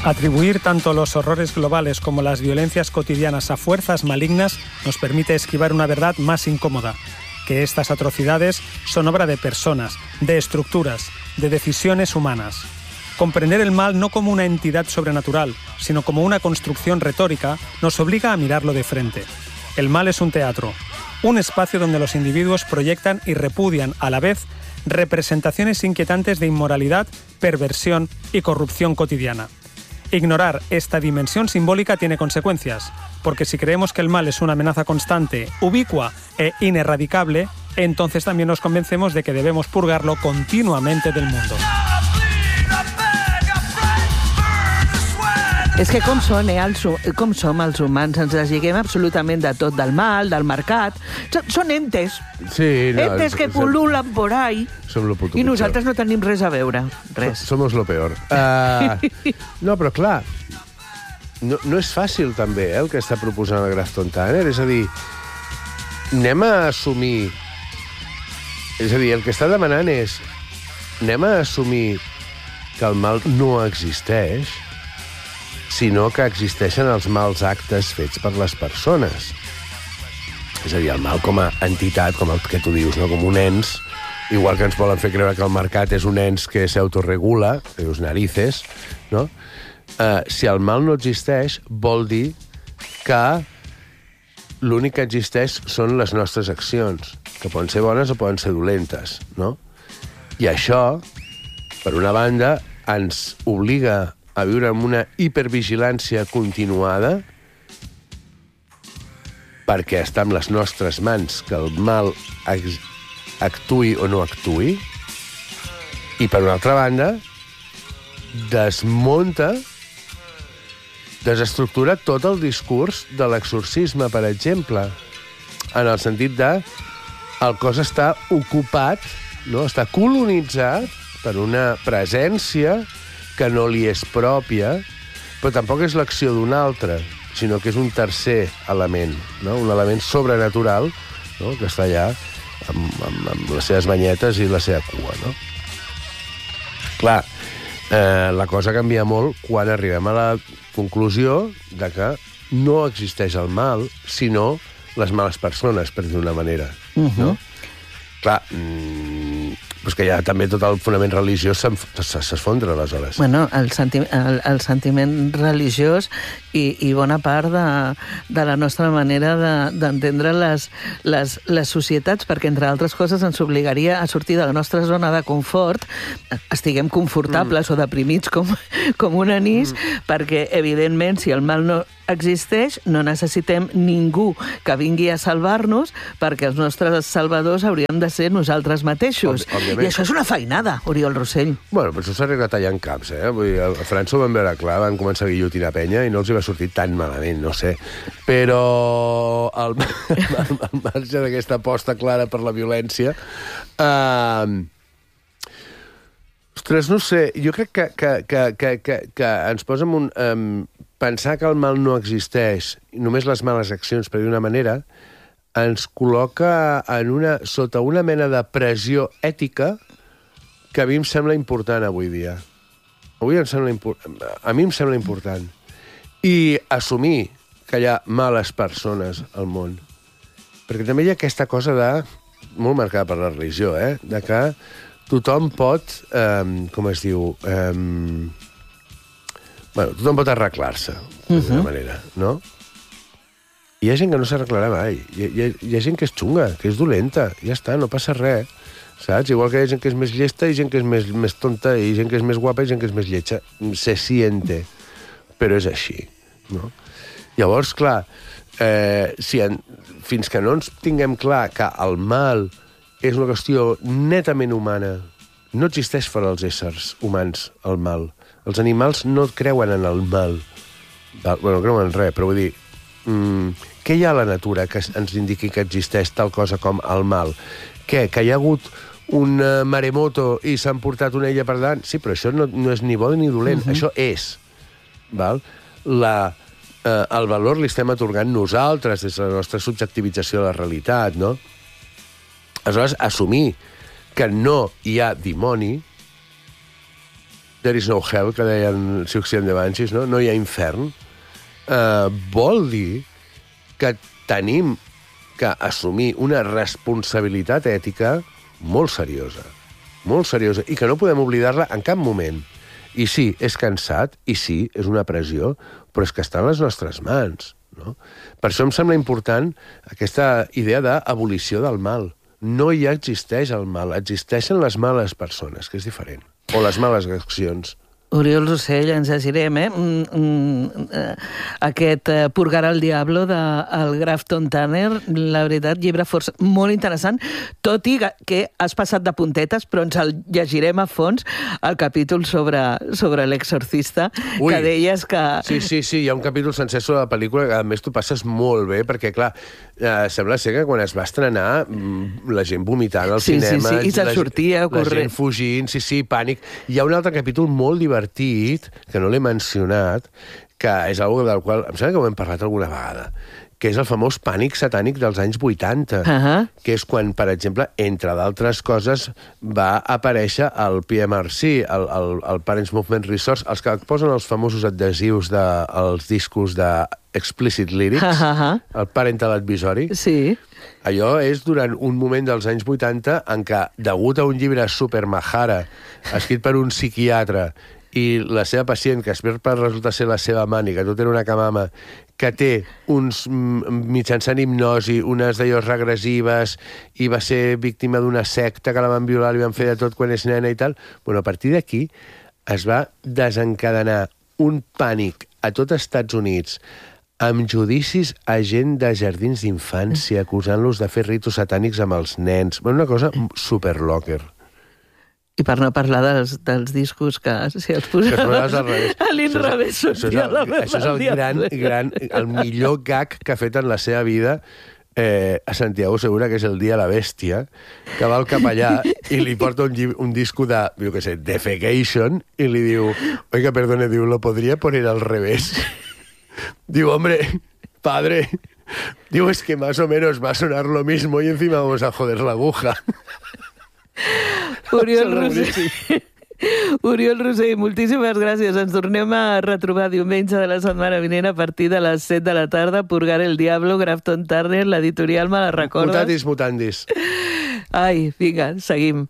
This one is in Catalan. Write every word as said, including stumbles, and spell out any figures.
Atribuir tanto los horrores globales como las violencias cotidianas a fuerzas malignas nos permite esquivar una verdad más incómoda, que estas atrocidades son obra de personas, de estructuras, de decisiones humanas. Comprender el mal no como una entidad sobrenatural, sino como una construcción retórica, nos obliga a mirarlo de frente. El mal es un teatro, un espacio donde los individuos proyectan y repudian a la vez representaciones inquietantes de inmoralidad, perversión y corrupción cotidiana. Ignorar esta dimensión simbólica tiene consecuencias, porque si creemos que el mal es una amenaza constante, ubicua e ineradicable, entonces también nos convencemos de que debemos purgarlo continuamente del mundo. És que com, són, eh, els, com som els humans, ens desliguem absolutament de tot, del mal, del mercat. Són entes. Sí, no, entes que pululen por ahí. Som lo puto I nosaltres no tenim res a veure. Res. Somos lo peor. Uh, no, però clar, no, no és fàcil també eh, el que està proposant el Grafton Tanner. És a dir, anem a assumir... És a dir, el que està demanant és anem a assumir que el mal no existeix, sinó que existeixen els mals actes fets per les persones. És a dir, el mal com a entitat, com el que tu dius, no? Com un ens, igual que ens volen fer creure que el mercat és un ens que s'autoregula, que dius narices, no? Uh, si el mal no existeix, vol dir que l'únic que existeix són les nostres accions, que poden ser bones o poden ser dolentes, no? I això, per una banda, ens obliga a viure amb una hipervigilància continuada perquè està en les nostres mans que el mal actuï o no actuï, i per una altra banda desmunta, desestructura tot el discurs de l'exorcisme, per exemple, en el sentit de el cos està ocupat, no? Està colonitzat per una presència que no li és pròpia, però tampoc és l'acció d'un altre, sinó que és un tercer element, no? Un element sobrenatural, no? Que està allà amb, amb, amb les seves banyetes i la seva cua, no? Clar, eh, la cosa canvia molt quan arribem a la conclusió de que no existeix el mal, sinó les males persones, per dir d'una manera, uh-huh. no? Clar, mmm, pues que ja també tot el fonament religiós s'esfondra, aleshores. Bueno, el, senti el, el sentiment religiós i, i bona part de, de la nostra manera d'entendre de, les, les, les societats, perquè, entre altres coses, ens obligaria a sortir de la nostra zona de confort, estiguem confortables mm. o deprimits com, com un anís, mm. perquè, evidentment, si el mal no existeix, no necessitem ningú que vingui a salvar-nos, perquè els nostres salvadors hauríem de ser nosaltres mateixos. Òbviament. I això és una feinada, Oriol Rossell. Bueno, però això s'ha arreglat tallant caps, eh? Vull dir, a França ho van veure clar, van començar a guillotinar penya i no els hi va sortir tan malament, no sé. Però al, al, al marge d'aquesta aposta clara per la violència... Uh, ostres, no sé, jo crec que, que, que, que, que, que ens posa en un... Um, pensar que el mal no existeix, només les males accions, per dir una manera, ens col·loca en una, sota una mena de pressió ètica que a mi em sembla important avui dia. Avui em sembla important. A mi em sembla important. I assumir que hi ha males persones al món. Perquè també hi ha aquesta cosa de, molt marcada per la religió, eh? De que tothom pot, eh, com es diu... Eh, Bueno, tothom pot arreglar-se, d'alguna uh-huh. manera, no? I hi ha gent que no s'arreglarà mai. Hi, hi, hi ha gent que és xunga, que és dolenta. Ja està, no passa res, saps? Igual que hi ha gent que és més llesta i gent que és més, més tonta i gent que és més guapa i gent que és més lletja. Se siente. Però és així, no? Llavors, clar, eh, si en, fins que no ens tinguem clar que el mal és una qüestió netament humana, no existeix fora els éssers humans el mal. Els animals no creuen en el mal. Bueno, no creuen en res, però vull dir... Mmm, què hi ha a la natura que ens indiqui que existeix tal cosa com el mal? Què? Que hi ha hagut un maremoto i s'han portat una illa per davant? Sí, però això no, no és ni bo ni dolent. Uh-huh. Això és. Val? La, eh, el valor li estem atorgant nosaltres des de la nostra subjectivització de la realitat, no? Aleshores, assumir que no hi ha dimoni there is no hell, que deien Siouxsie and the Banshees, no? No hi ha infern. Uh, vol dir que tenim que assumir una responsabilitat ètica molt seriosa, molt seriosa, i que no podem oblidar-la en cap moment. I sí, és cansat, i sí, és una pressió, però és que està en les nostres mans, no? Per això em sembla important aquesta idea d'abolició del mal. No hi existeix el mal, existeixen les males persones, que és diferent, o les males accions. Oriol Rossell, ens llegirem, eh? Mm, mm, eh, aquest eh, Purgar el Diablo del Grafton Turner, la veritat, llibre força molt interessant, tot i que has passat de puntetes, però ens el llegirem a fons, el capítol sobre, sobre l'exorcista, que deies que... Sí, sí, sí, hi ha un capítol sencer sobre la pel·lícula que a més tu passes molt bé, perquè, clar, eh, sembla ser que quan es va estrenar la gent vomitant al sí, cinema... Sí, sí, i se'n sortia corrent. La gent fugint, sí, sí, pànic. Hi ha un altre capítol molt divertit que no l'he mencionat, que és una del qual, em sembla que ho hem parlat alguna vegada, que és el famós pànic satànic dels anys vuitanta, uh-huh. que és quan, per exemple, entre d'altres coses, va aparèixer el P M R C, el, el, el Parents Movement Resource, els que posen els famosos adhesius dels de, discos de explicit lyrics, uh-huh. el parental advisory. Sí. Allò és durant un moment dels anys vuitanta en què, degut a un llibre supermajara, escrit per un psiquiatre, i la seva pacient, que després per resultar ser la seva mani, que tot era una camama, que té uns, mitjançant hipnosi, unes d'allò regressives, i va ser víctima d'una secta que la van violar, li van fer de tot quan és nena i tal. Bueno, a partir d'aquí es va desencadenar un pànic a tot Estats Units, amb judicis a gent de jardins d'infància, acusant-los de fer ritus satànics amb els nens. Bueno, una cosa superlocker. I per no parlar dels, dels discos que si els posaves a l'inrevés sortia la meva. Això és el gran, gran, el millor gag que ha fet en la seva vida eh, a Santiago Segura, que és el dia de la bèstia, que va al capellà i li porta un, un disco de, jo què sé, Defecation, i li diu, oiga, perdone, diu, lo podria poner al revés. Diu, hombre, padre, diu, es que más o menos va a sonar lo mismo y encima vamos a joder la aguja. Oriol Rossell, Oriol Rossell, moltíssimes gràcies. Ens tornem a retrobar diumenge de la setmana vinent a partir de les set de la tarda. Purgar el Diablo, Grafton Turner, l'editorial me la recordes? Mutatis mutandis. Ai, vinga, seguim.